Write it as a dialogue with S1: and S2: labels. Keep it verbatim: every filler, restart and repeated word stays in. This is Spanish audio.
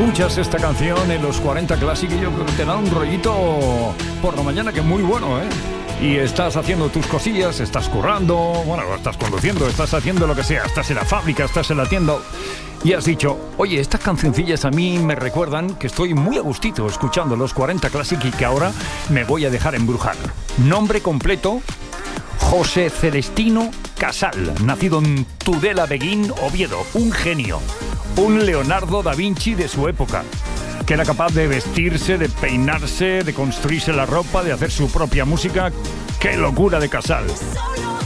S1: escuchas esta canción en los cuarenta Classic y yo creo que te da un rollito por la mañana que es muy bueno, ¿eh? Y estás haciendo tus cosillas, estás currando, bueno, estás conduciendo, estás haciendo lo que sea, estás en la fábrica, estás en la tienda y has dicho, oye, estas cancioncillas a mí me recuerdan que estoy muy a gustito escuchando los cuarenta Classic y que ahora me voy a dejar embrujar. Nombre completo: José Celestino Casal, nacido en Tudela, Beguín, Oviedo, un genio, un Leonardo da Vinci de su época, que era capaz de vestirse, de peinarse, de construirse la ropa, de hacer su propia música. ¡Qué locura de Casal!